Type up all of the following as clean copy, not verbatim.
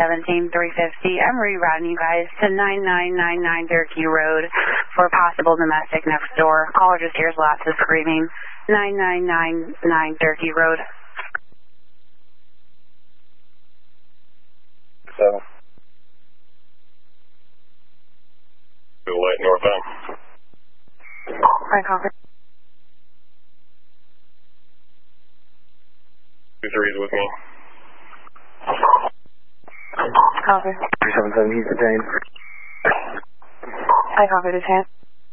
317-350. I'm rerouting you guys to 9999 Durkee Road for a possible domestic next door. Caller just hears lots of screaming. 9999 Durkee Road. So. Light northbound. Hi, copy. 23 is with me. Copy. 377, he's detained. Hi, copy, detained.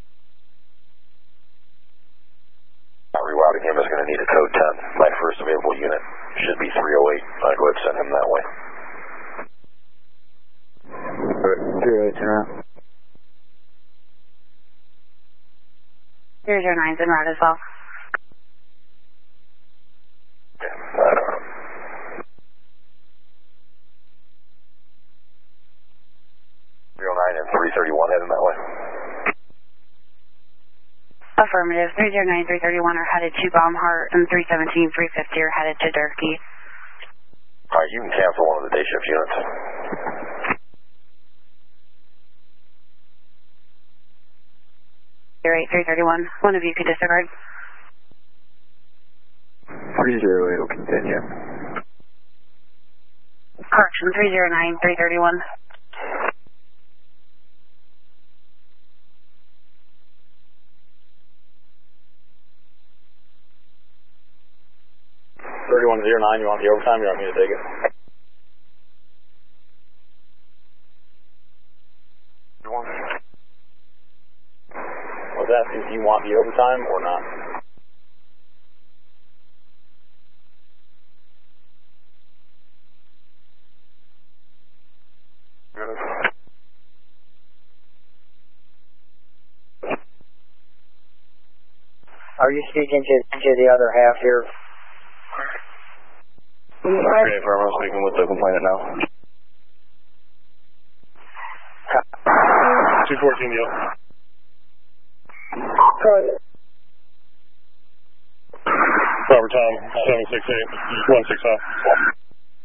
Rerouting him is going to need a code 10. My first available unit should be 308. I'll go ahead and send him that way. 308, turn around. 009's en route as well. And 331 heading that way. Affirmative. 309, 331 are headed to Baumhart, and 317, 350 are headed to Durkee. Alright, you can cancel one of the day shift units. 331. One of you could disregard. 308 will continue. Correction, 309, 331. 3109, you want the overtime? You want me to take it? I was asking if you want the overtime or not. Are you speaking to the other half here? Okay, firm, I'm speaking with the complainant now. 214 deal. Robert Tom, 768, 165.